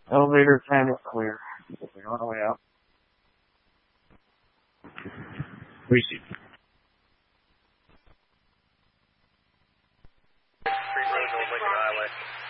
Elevator time is clear. We're on the way out. Receive. Street Road, Old Lincoln Highway.